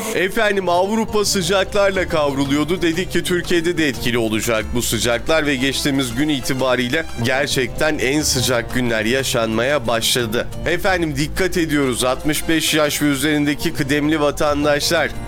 Efendim Avrupa sıcaklarla kavruluyordu. Dedik ki Türkiye'de de etkili olacak bu sıcaklar ve geçtiğimiz gün itibariyle gerçekten en sıcak günler yaşanmaya başladı. Efendim dikkat ediyoruz, 65 yaş ve üzerindeki kıdemli vatandaşlar